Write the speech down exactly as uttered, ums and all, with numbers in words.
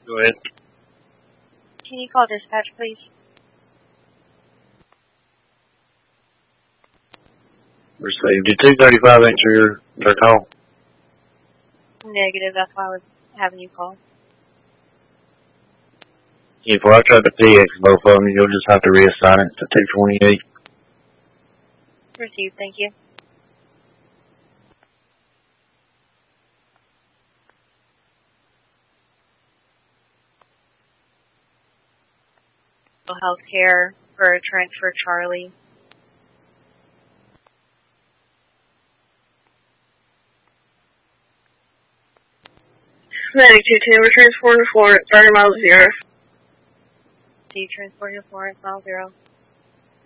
Go ahead. Can you call dispatch, please? Received. Did two thirty-five answer your, their call? Negative, that's why I was having you call. If I tried to P X both of them, you'll just have to reassign it to two twenty-eight. Received, thank you. Healthcare for a transfer Charlie. ninety-two ten, we're transporting to Florence, thirty miles zero. Do you transport to Florence, mile zero?